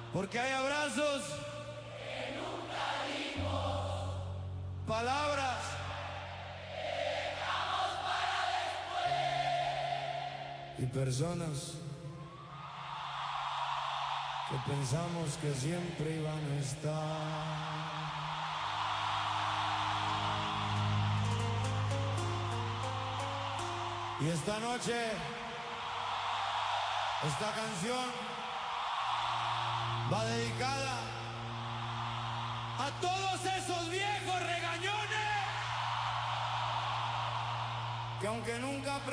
Porque hay abrazos que nunca dimos, palabras que dejamos para después, y personas que pensamos que siempre iban a estar. Y esta noche, esta canción va dedicada a todos esos viejos regañones que aunque nunca